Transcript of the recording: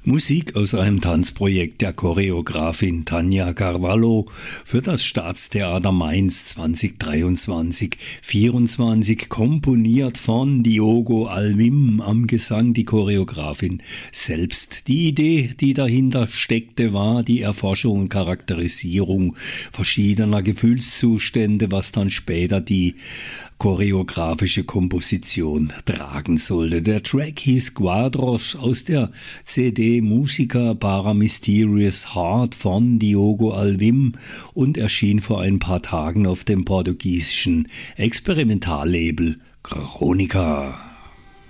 Musik aus einem Tanzprojekt der Choreografin Tanja Carvalho für das Staatstheater Mainz 2023-24, komponiert von Diogo Alvim am Gesang, die Choreografin selbst. Die Idee, die dahinter steckte, war die Erforschung und Charakterisierung verschiedener Gefühlszustände, was dann später die choreografische Komposition tragen sollte. Der Track hieß Quadros aus der CD Musica para Mysterious Heart von Diogo Alvim und erschien vor ein paar Tagen auf dem portugiesischen Experimentallabel Chronica.